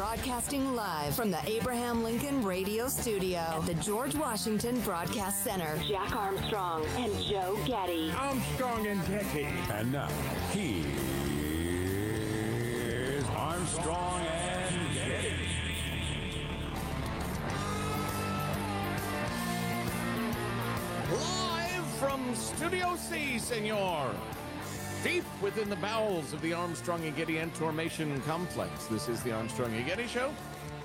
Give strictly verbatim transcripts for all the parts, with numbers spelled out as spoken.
Broadcasting live from the Abraham Lincoln Radio Studio at the George Washington Broadcast Center. Jack Armstrong and Joe Getty. Armstrong and Getty. And now, here's Armstrong and Getty. Live from Studio C, senor. Deep within the bowels of the Armstrong and Getty Entormation Complex. This is the Armstrong and Getty Show.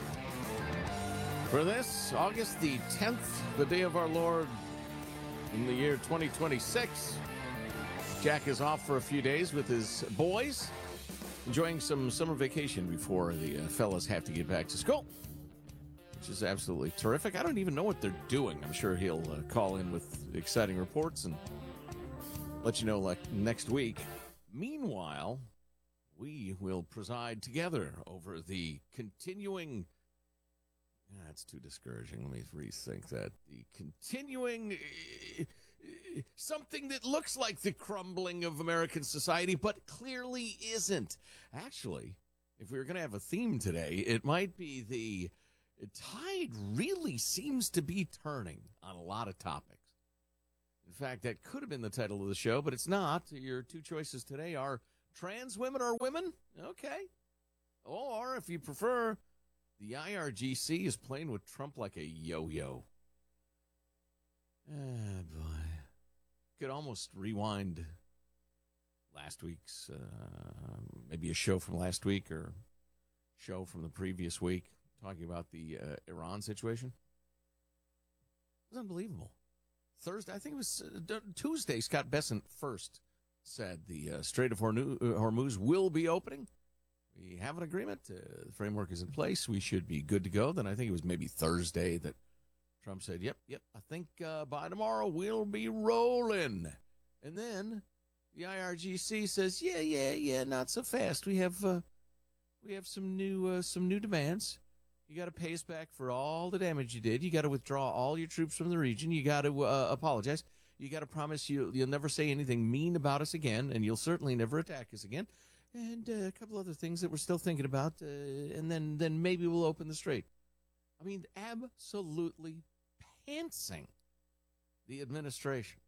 For this, August the tenth, the day of our Lord in the year twenty twenty-six. Jack is off for a few days with his boys, enjoying some summer vacation before the uh, fellas have to get back to school, which is absolutely terrific. I don't even know what they're doing. I'm sure he'll uh, call in with exciting reports and let you know like next week. Meanwhile, we will preside together over the continuing... That's too discouraging. Let me rethink that. The continuing... Uh, something that looks like the crumbling of American society, but clearly isn't. Actually, if we were going to have a theme today, it might be the tide really seems to be turning on a lot of topics. In fact, that could have been the title of the show, but it's not. Your two choices today are trans women are women? Okay. Or, if you prefer, the I R G C is playing with Trump like a yo-yo. Ah, boy. Could almost rewind last week's, uh, maybe a show from last week or show from the previous week, talking about the uh, Iran situation. It was unbelievable. Thursday, I think it was uh, Tuesday, Scott Bessent first said the uh, Strait of Hormuz will be opening. We have an agreement. Uh, the framework is in place. We should be good to go. Then I think it was maybe Thursday that Trump said, yep, yep, I think uh, by tomorrow we'll be rolling. And then the I R G C says, yeah, yeah, yeah, not so fast. We have uh, we have some new uh, some new demands. You got to pay us back for all the damage you did. You got to withdraw all your troops from the region. You got to uh, apologize. You got to promise you, you'll never say anything mean about us again, and you'll certainly never attack us again. And uh, a couple other things that we're still thinking about, uh, and then, then maybe we'll open the strait. I mean, absolutely pantsing the administration.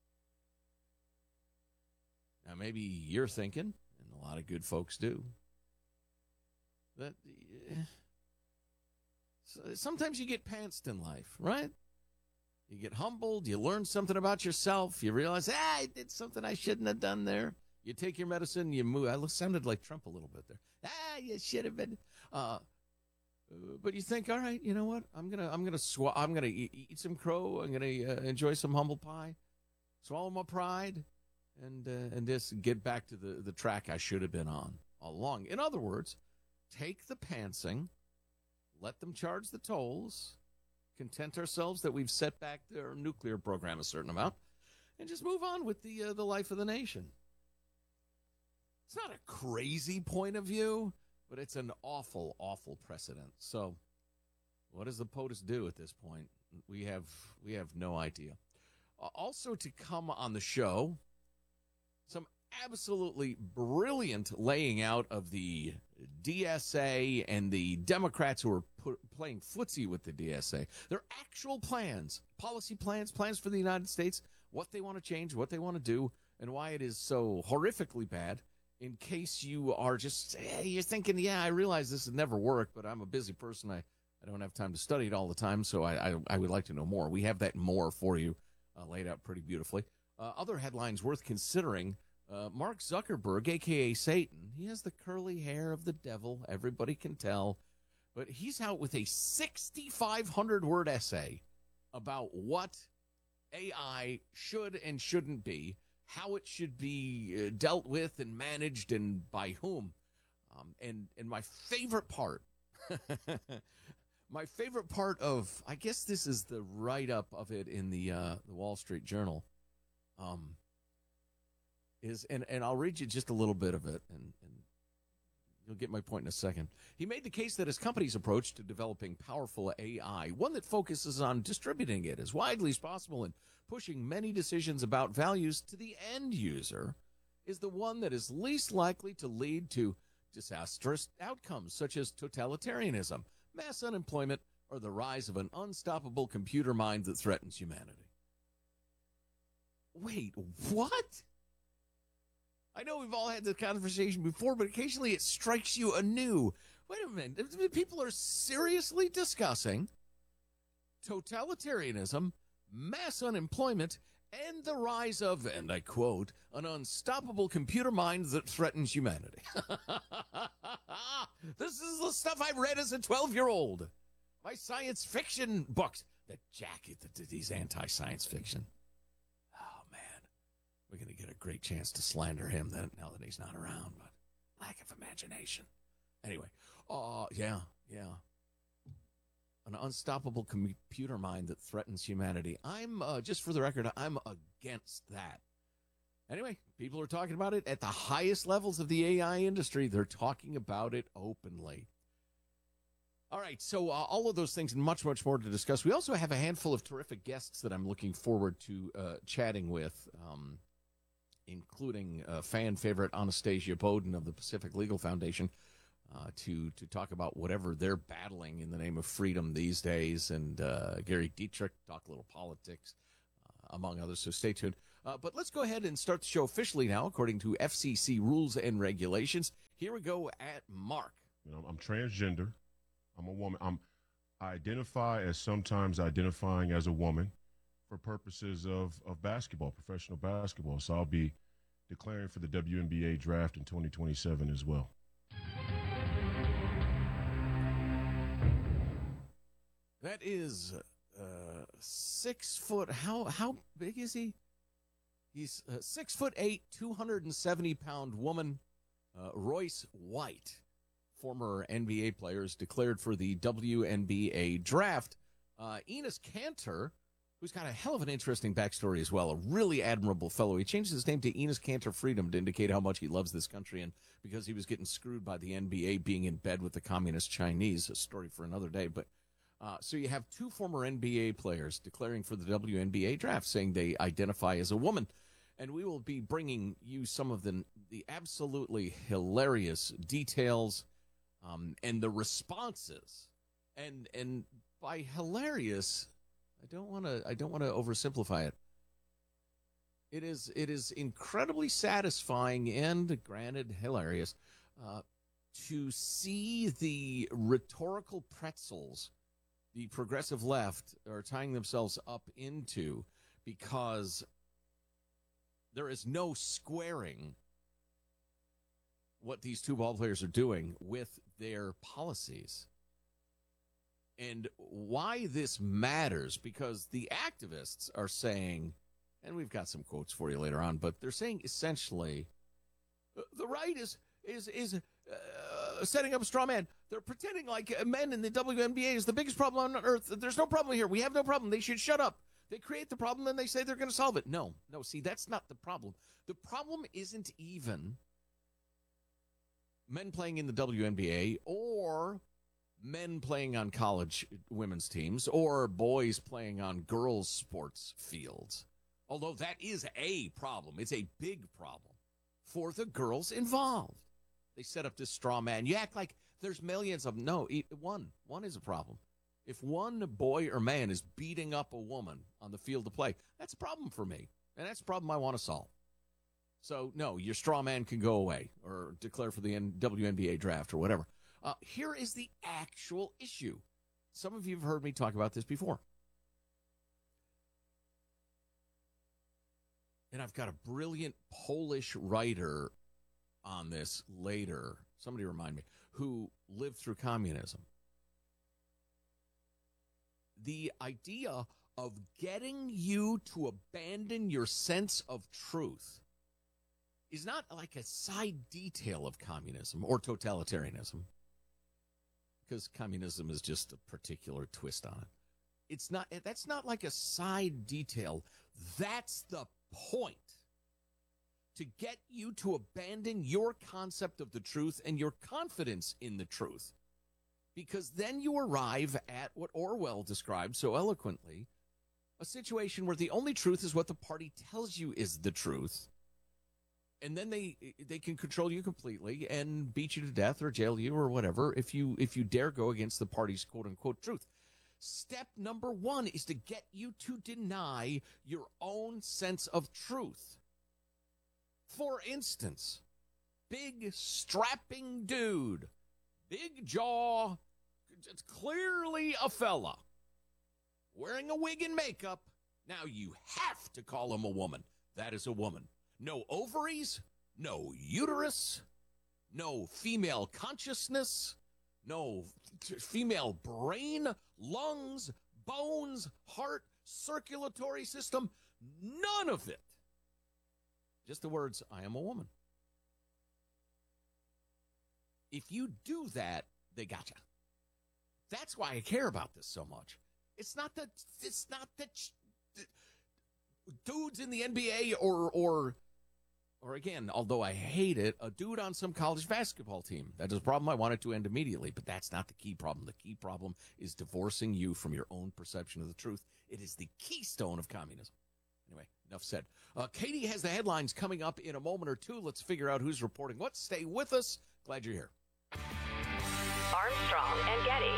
Now, maybe you're thinking, and a lot of good folks do, that... Uh, sometimes you get pantsed in life, right? You get humbled, you learn something about yourself, you realize, ah, I did something I shouldn't have done there. You take your medicine, you move. I sounded like Trump a little bit there. Ah, you should have been. Uh, but you think, all right, you know what? I'm gonna, I'm gonna, sw- I'm gonna eat, eat some crow. I'm gonna uh, enjoy some humble pie, swallow my pride, and uh, and just get back to the the track I should have been on all along. In other words, take the pantsing. Let them charge the tolls, content ourselves that we've set back their nuclear program a certain amount, and just move on with the uh, the life of the nation. It's not a crazy point of view, but it's an awful, awful precedent. So what does the POTUS do at this point? We have we have no idea. Uh, also to come on the show, some absolutely brilliant laying out of the D S A and the Democrats who are put, playing footsie with the D S A. Their actual plans, policy plans, plans for the United States, what they want to change, what they want to do, and why it is so horrifically bad. In case you are just, hey, you're thinking, yeah, I realize this would never work, but I'm a busy person. I, I don't have time to study it all the time, so I, I, I would like to know more. We have that more for you uh, laid out pretty beautifully. Uh, other headlines worth considering. Uh, Mark Zuckerberg, a k a. Satan, he has the curly hair of the devil. Everybody can tell. But he's out with a sixty-five hundred word essay about what A I should and shouldn't be, how it should be uh, dealt with and managed and by whom. Um, and, and my favorite part, my favorite part of, I guess this is the write-up of it in the uh, the Wall Street Journal, um, is, and, and I'll read you just a little bit of it, and, and you'll get my point in a second. He made the case that his company's approach to developing powerful A I, one that focuses on distributing it as widely as possible and pushing many decisions about values to the end user, is the one that is least likely to lead to disastrous outcomes such as totalitarianism, mass unemployment, or the rise of an unstoppable computer mind that threatens humanity. Wait, what? I know we've all had this conversation before, but occasionally it strikes you anew. Wait a minute. People are seriously discussing totalitarianism, mass unemployment, and the rise of, and I quote, an unstoppable computer mind that threatens humanity. This is the stuff I read as a twelve-year-old. My science fiction books. The jacket that did these anti-science fiction. Oh, man. We're going to get a great chance to slander him then, now that he's not around, but lack of imagination. Anyway, uh, yeah, yeah. An unstoppable computer mind that threatens humanity. I'm, uh, just for the record, I'm against that. Anyway, people are talking about it at the highest levels of the A I industry. They're talking about it openly. All right, so uh, all of those things and much, much more to discuss. We also have a handful of terrific guests that I'm looking forward to uh, chatting with, um, including uh, fan favorite Anastasia Bowden of the Pacific Legal Foundation. Uh, to to talk about whatever they're battling in the name of freedom these days, and uh, Gary Dietrich, talk a little politics, uh, among others, so stay tuned. Uh, but let's go ahead and start the show officially now, according to F C C rules and regulations. Here we go at Mark. You know, I'm transgender. I'm a woman. I'm, I identify as sometimes identifying as a woman for purposes of, of basketball, professional basketball. So I'll be declaring for the W N B A draft in twenty twenty-seven as well. That is uh, six foot. How how big is he? He's uh, six foot eight, two hundred seventy pound woman, uh, Royce White, former N B A player, is declared for the W N B A draft. Uh, Enes Kanter, who's got a hell of an interesting backstory as well, a really admirable fellow. He changed his name to Enes Kanter Freedom to indicate how much he loves this country, and because he was getting screwed by the N B A being in bed with the communist Chinese, a story for another day. But uh, so you have two former N B A players declaring for the W N B A draft, saying they identify as a woman. And we will be bringing you some of the, the absolutely hilarious details um, and the responses. And and by hilarious, I don't want to I don't want to oversimplify it. It is it is incredibly satisfying and, granted, hilarious uh, to see the rhetorical pretzels the progressive left are tying themselves up into, because there is no squaring what these two ball players are doing with their policies. And why this matters, because the activists are saying, and we've got some quotes for you later on, but they're saying essentially, the right is is is uh, setting up a straw man. They're pretending like men in the W N B A is the biggest problem on earth. There's no problem here. We have no problem. They should shut up. They create the problem, then they say they're going to solve it. No, no, see, that's not the problem. The problem isn't even men playing in the W N B A or men playing on college women's teams or boys playing on girls' sports fields, although that is a problem. It's a big problem for the girls involved. They set up this straw man. You act like there's millions of them. No, one. One is a problem. If one boy or man is beating up a woman on the field of play, that's a problem for me, and that's a problem I want to solve. So, no, your straw man can go away or declare for the W N B A draft or whatever. Uh, here is the actual issue. Some of you have heard me talk about this before. And I've got a brilliant Polish writer on this later, somebody remind me, who lived through communism. The idea of getting you to abandon your sense of truth is not like a side detail of communism or totalitarianism, because communism is just a particular twist on it. It's not, that's not like a side detail. That's the point. To get you to abandon your concept of the truth and your confidence in the truth. Because then you arrive at what Orwell described so eloquently, a situation where the only truth is what the party tells you is the truth. And then they they can control you completely and beat you to death or jail you or whatever if you if you dare go against the party's quote-unquote truth. Step number one is to get you to deny your own sense of truth. For instance, big strapping dude, big jaw, it's clearly a fella, wearing a wig and makeup. Now you have to call him a woman. That is a woman. No ovaries, no uterus, no female consciousness, no f- female brain, lungs, bones, heart, circulatory system, none of it. Just the words, I am a woman. If you do that, they got you. That's why I care about this so much. It's not that, it's not that dudes in the N B A or, or, Or again, although I hate it, a dude on some college basketball team. That is a problem I wanted to end immediately, but that's not the key problem. The key problem is divorcing you from your own perception of the truth. It is the keystone of communism. Anyway, enough said. Uh, Katie has the headlines coming up in a moment or two. Let's figure out who's reporting what. Stay with us. Glad you're here. Armstrong and Getty.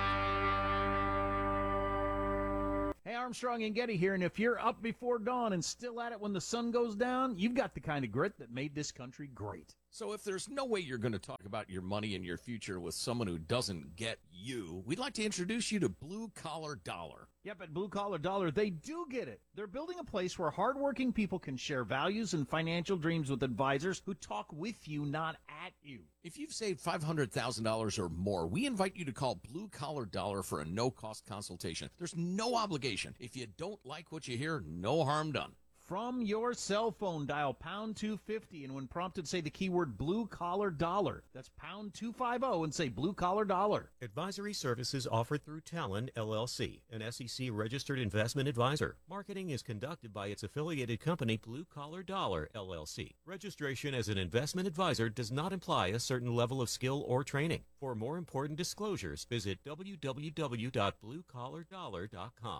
Hey, Armstrong and Getty here, and if you're up before dawn and still at it when the sun goes down, you've got the kind of grit that made this country great. So if there's no way you're going to talk about your money and your future with someone who doesn't get you, we'd like to introduce you to Blue Collar Dollar. Yep, at Blue Collar Dollar, they do get it. They're building a place where hardworking people can share values and financial dreams with advisors who talk with you, not at you. If you've saved five hundred thousand dollars or more, we invite you to call Blue Collar Dollar for a no-cost consultation. There's no obligation. If you don't like what you hear, no harm done. From your cell phone, dial pound two fifty, and when prompted, say the keyword Blue Collar Dollar. That's pound two fifty and say Blue Collar Dollar. Advisory services offered through Talon, L L C, an S E C-registered investment advisor. Marketing is conducted by its affiliated company, Blue Collar Dollar, L L C. Registration as an investment advisor does not imply a certain level of skill or training. For more important disclosures, visit w w w dot blue collar dollar dot com.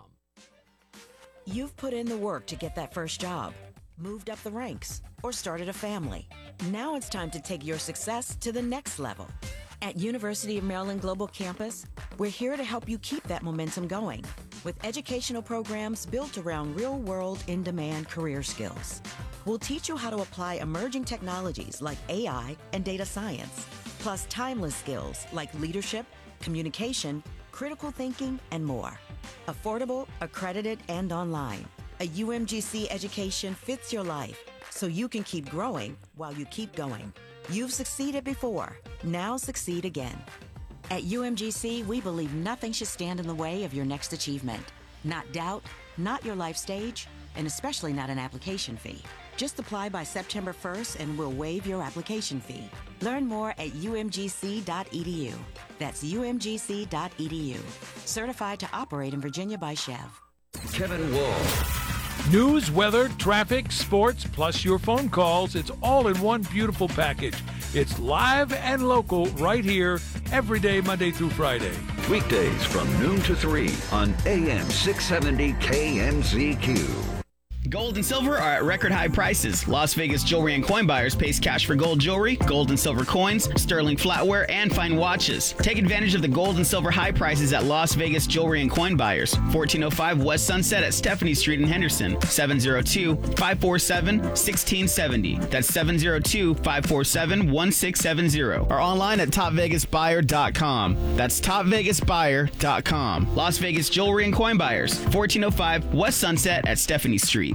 You've put in the work to get that first job, moved up the ranks, or started a family. Now it's time to take your success to the next level. At University of Maryland Global Campus, we're here to help you keep that momentum going with educational programs built around real-world, in-demand career skills. We'll teach you how to apply emerging technologies like A I and data science, plus timeless skills like leadership, communication, critical thinking, and more. Affordable, accredited, and online. A U M G C education fits your life, so you can keep growing while you keep going. You've succeeded before. Now succeed again. At U M G C, we believe nothing should stand in the way of your next achievement. Not doubt, not your life stage, and especially not an application fee. Just apply by September first and we'll waive your application fee. Learn more at u m g c dot e d u. That's u m g c dot e d u. Certified to operate in Virginia by Chev. Kevin Wall. News, weather, traffic, sports, plus your phone calls. It's all in one beautiful package. It's live and local right here every day, Monday through Friday. Weekdays from noon to three on A M six seventy K M Z Q. Gold and silver are at record high prices. Las Vegas Jewelry and Coin Buyers pays cash for gold jewelry, gold and silver coins, sterling flatware, and fine watches. Take advantage of the gold and silver high prices at Las Vegas Jewelry and Coin Buyers. fourteen oh five West Sunset at Stephanie Street in Henderson. seven oh two, five four seven, one six seven oh. That's seven oh two, five four seven, one six seven oh. Or online at top vegas buyer dot com. That's top vegas buyer dot com. Las Vegas Jewelry and Coin Buyers. fourteen oh five West Sunset at Stephanie Street.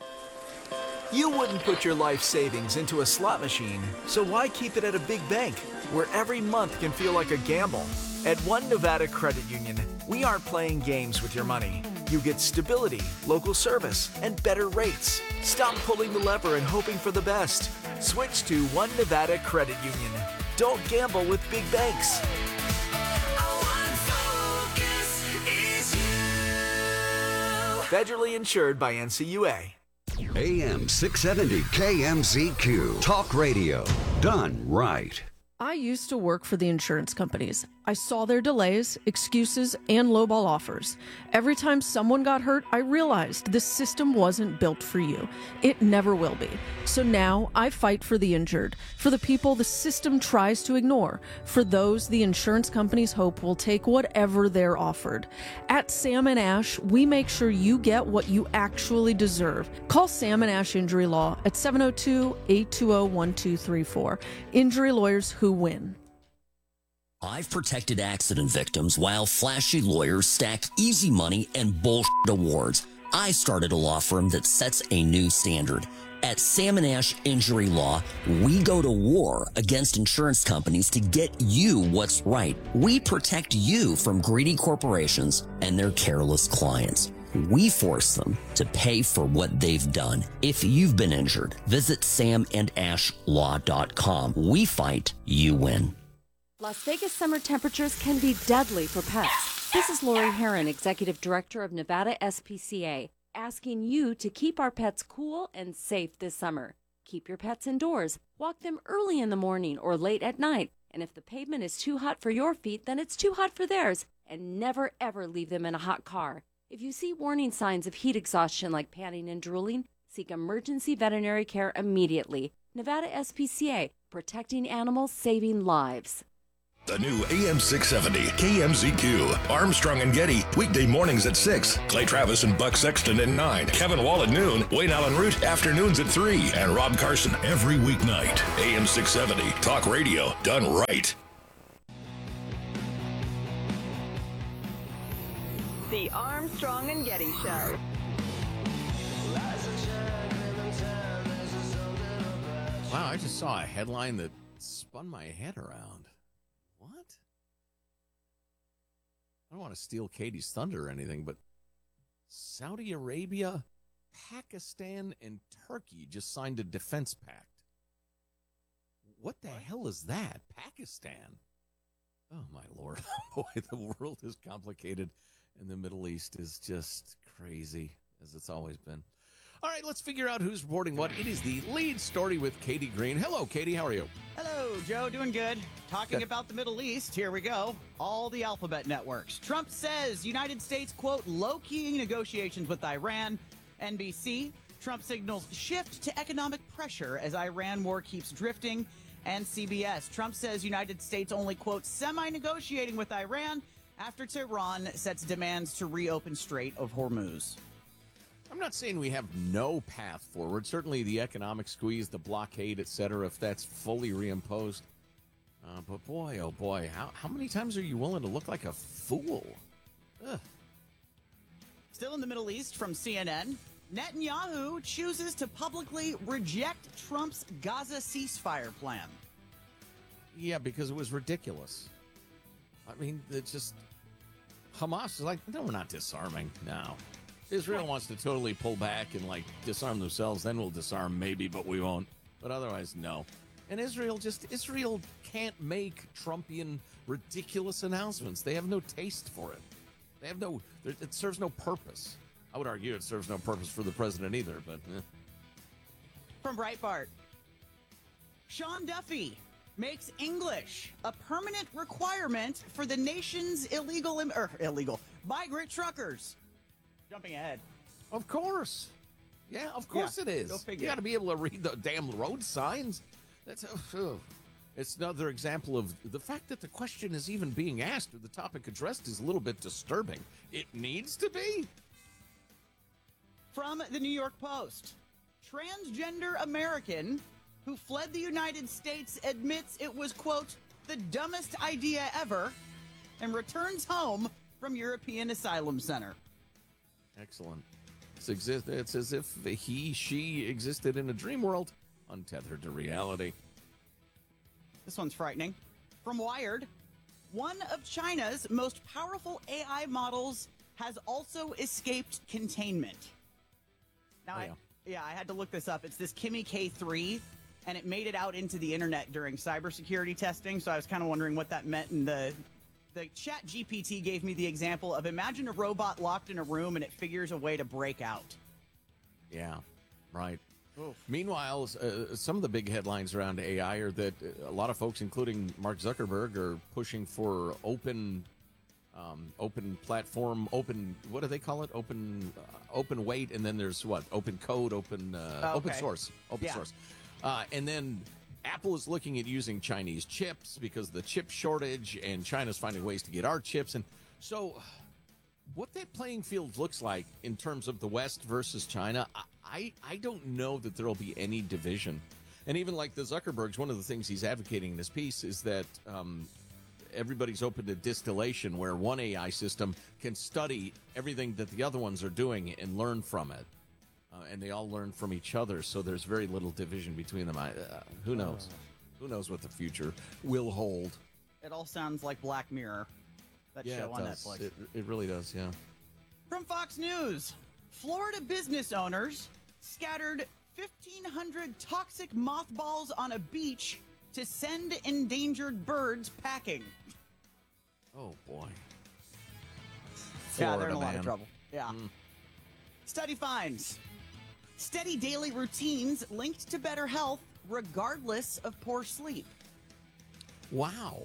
You wouldn't put your life savings into a slot machine, so why keep it at a big bank, where every month can feel like a gamble? At One Nevada Credit Union, we aren't playing games with your money. You get stability, local service, and better rates. Stop pulling the lever and hoping for the best. Switch to One Nevada Credit Union. Don't gamble with big banks. Federally insured by N C U A. A M six seventy K M Z Q. Talk radio. Done right. I used to work for the insurance companies. I saw their delays, excuses, and lowball offers. Every time someone got hurt, I realized this system wasn't built for you. It never will be. So now I fight for the injured, for the people the system tries to ignore, for those the insurance companies hope will take whatever they're offered. At Sam and Ash, we make sure you get what you actually deserve. Call Sam and Ash Injury Law at seven oh two, eight two oh, one two three four. Injury lawyers who win. I've protected accident victims while flashy lawyers stack easy money and bullshit awards. I started a law firm that sets a new standard. At Sam and Ash Injury Law, we go to war against insurance companies to get you what's right. We protect you from greedy corporations and their careless clients. We force them to pay for what they've done. If you've been injured, visit sam and ash law dot com. We fight, you win. Las Vegas summer temperatures can be deadly for pets. This is Lori Heron, Executive Director of Nevada S P C A, asking you to keep our pets cool and safe this summer. Keep your pets indoors. Walk them early in the morning or late at night. And if the pavement is too hot for your feet, then it's too hot for theirs. And never, ever leave them in a hot car. If you see warning signs of heat exhaustion like panting and drooling, seek emergency veterinary care immediately. Nevada S P C A, protecting animals, saving lives. The new A M six seventy K M Z Q. Armstrong and Getty, weekday mornings at six. Clay Travis and Buck Sexton at nine. Kevin Wall at noon. Wayne Allen Root, afternoons at three. And Rob Carson every weeknight. A M six seventy, talk radio done right. The Armstrong and Getty Show. Wow, I just saw a headline that spun my head around. What? I don't want to steal Katie's thunder or anything, but Saudi Arabia, Pakistan, and Turkey just signed a defense pact. What the hell is that? Pakistan? Oh, my Lord. Boy, the world is complicated, and the Middle East is just crazy, as it's always been. All right, let's figure out who's reporting what. It is the lead story with Katie Green. Hello, Katie. How are you? Hello, Joe. Doing good. Talking Good. about the Middle East. Here we go. All the alphabet networks. Trump says United States, quote, low-keying negotiations with Iran. N B C. Trump signals shift to economic pressure as Iran war keeps drifting. And C B S. Trump says United States only, quote, semi-negotiating with Iran after Tehran sets demands to reopen Strait of Hormuz. I'm not saying we have no path forward. Certainly the economic squeeze, the blockade, et cetera, if that's fully reimposed. Uh, but boy, oh boy, how, how many times are you willing to look like a fool? Ugh. Still in the Middle East from C N N, Netanyahu chooses to publicly reject Trump's Gaza ceasefire plan. Yeah, because it was ridiculous. I mean, it's just, Hamas is like, no, we're not disarming now. Israel wants to totally pull back and, like, disarm themselves. Then we'll disarm maybe, but we won't. But otherwise, no. And Israel just, Israel can't make Trumpian ridiculous announcements. They have no taste for it. They have no, it serves no purpose. I would argue it serves no purpose for the president either, but eh. From Breitbart, Sean Duffy makes English a permanent requirement for the nation's illegal, im- er, illegal migrant truckers. Jumping ahead. Of course. Yeah, of course Yeah, it is. go figure. You got to be able to read the damn road signs. That's oh, It's another example of the fact that the question is even being asked or the topic addressed is a little bit disturbing. It needs to be. From the New York Post, transgender American who fled the United States admits it was, quote, the dumbest idea ever and returns home from European Asylum Center. Excellent. It's, exist- it's as if he, she existed in a dream world, untethered to reality. This one's frightening. From Wired, one of China's most powerful A I models has also escaped containment. Now, Oh, yeah. I, yeah, I had to look this up. It's this Kimi K three, and it made it out into the internet during cybersecurity testing, so I was kind of wondering what that meant. And the, the Chat G P T gave me the example of imagine a robot locked in a room and it figures a way to break out. Yeah, right. Meanwhile, uh, some of the big headlines around A I are that a lot of folks, including Mark Zuckerberg, are pushing for open, um, open platform, open. What do they call it? Open, uh, open weight, and then there's what? Open code, open, uh, okay. open source, open Yeah. source, uh, and then Apple is looking at using Chinese chips because of the chip shortage, and China's finding ways to get our chips, and so. What that playing field looks like in terms of the West versus China, I, I don't know that there will be any division. And even like the Zuckerbergs, one of the things he's advocating in this piece is that um, everybody's open to distillation, where one A I system can study everything that the other ones are doing and learn from it. Uh, and they all learn from each other, so there's very little division between them. I, uh, who knows? Who knows what the future will hold? It all sounds like Black Mirror. That yeah, show it on does. Netflix. It, it really does, yeah. From Fox News, Florida business owners scattered fifteen hundred toxic mothballs on a beach to send endangered birds packing. Oh, boy. Yeah, they're in a Florida, lot man. of trouble. Yeah. Mm. Study finds steady daily routines linked to better health regardless of poor sleep. Wow.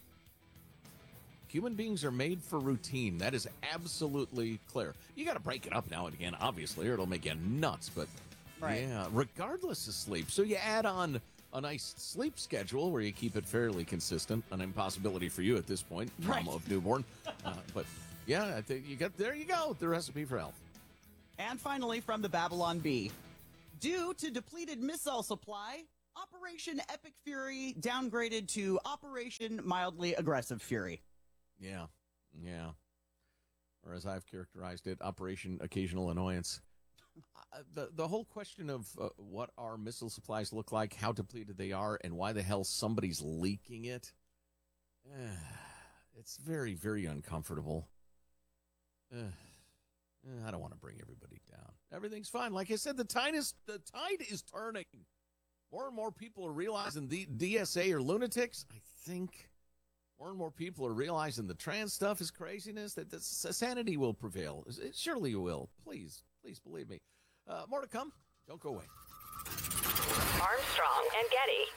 Human beings are made for routine. That is absolutely clear. You got to break it up now and again, obviously, or it'll make you nuts. But Right. yeah, regardless of sleep. So you add on a nice sleep schedule where you keep it fairly consistent. An impossibility for you at this point, Right. mama of newborn. uh, but yeah, I think you got there. You go. The recipe for health. And finally, from the Babylon Bee, due to depleted missile supply, Operation Epic Fury downgraded to Operation Mildly Aggressive Fury. Yeah, yeah. Or as I've characterized it, Operation Occasional Annoyance. Uh, the the whole question of uh, what our missile supplies look like, how depleted they are, and why the hell somebody's leaking it, uh, it's very, very uncomfortable. Uh, uh, I don't want to bring everybody down. Everything's fine. Like I said, the tide is the tide is turning. More and more people are realizing the D S A are lunatics. I think. More and more people are realizing the trans stuff is craziness, that the sanity will prevail. It surely will. Please, please believe me. Uh, more to come. Don't go away. Armstrong and Getty.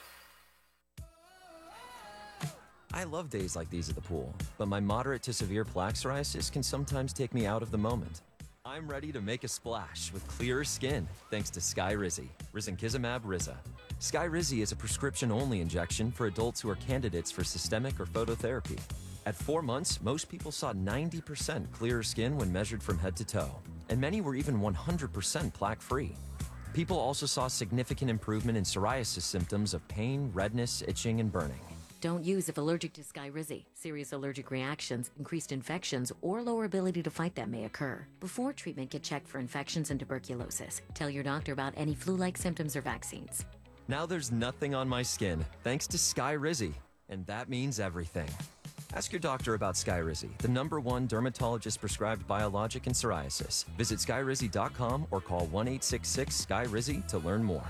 I love days like these at the pool, but my moderate to severe plaque psoriasis can sometimes take me out of the moment. I'm ready to make a splash with clearer skin thanks to Skyrizi, Risankizumab Riza. Skyrizi is a prescription-only injection for adults who are candidates for systemic or phototherapy. At four months, most people saw ninety percent clearer skin when measured from head to toe, and many were even one hundred percent plaque-free. People also saw significant improvement in psoriasis symptoms of pain, redness, itching, and burning. Don't use if allergic to Skyrizi. Serious allergic reactions, increased infections, or lower ability to fight them may occur. Before treatment, get checked for infections and tuberculosis. Tell your doctor about any flu-like symptoms or vaccines. Now there's nothing on my skin thanks to Skyrizi, and that means everything. Ask your doctor about Skyrizi, the number one dermatologist-prescribed biologic in psoriasis. Visit skyrizi dot com or call one eight six six Sky Rizi to learn more.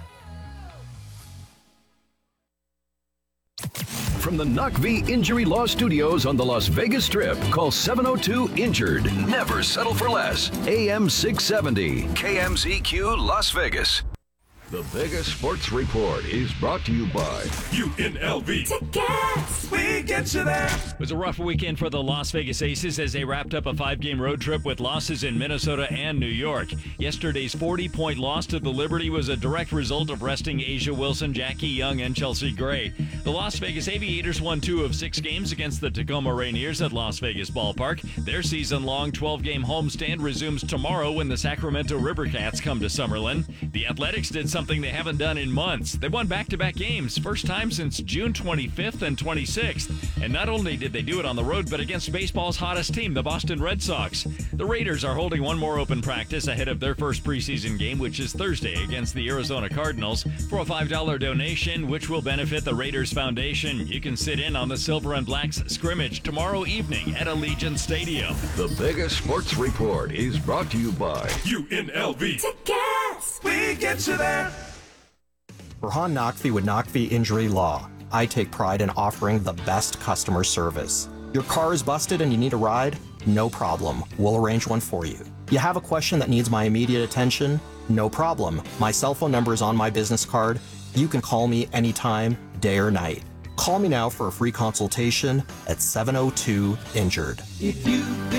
From the N U C V Injury Law Studios on the Las Vegas Strip, call seven oh two INJURED. Never settle for less. A M six seventy, K M Z Q Las Vegas. The Vegas Sports Report is brought to you by U N L V. Tickets! We get you there. It was a rough weekend for the Las Vegas Aces as they wrapped up a five-game road trip with losses in Minnesota and New York. Yesterday's forty-point loss to the Liberty was a direct result of resting Asia Wilson, Jackie Young, and Chelsea Gray. The Las Vegas Aviators won two of six games against the Tacoma Rainiers at Las Vegas Ballpark. Their season-long twelve-game homestand resumes tomorrow when the Sacramento Rivercats come to Summerlin. The Athletics did something they haven't done in months. They won back-to-back games, first time since June twenty-fifth and twenty-sixth. And not only did they do it on the road, but against baseball's hottest team, the Boston Red Sox. The Raiders are holding one more open practice ahead of their first preseason game, which is Thursday against the Arizona Cardinals. For a five dollar donation, which will benefit the Raiders Foundation, you can sit in on the Silver and Blacks scrimmage tomorrow evening at Allegiant Stadium. The Vegas Sports Report is brought to you by U N L V. Tickets! We get you there. Burhan Naqvi with Naqvi Injury Law. I take pride in offering the best customer service. Your car is busted and you need a ride? No problem. We'll arrange one for you. You have a question that needs my immediate attention? No problem. My cell phone number is on my business card. You can call me anytime, day or night. Call me now for a free consultation at seven oh two injured. If you've been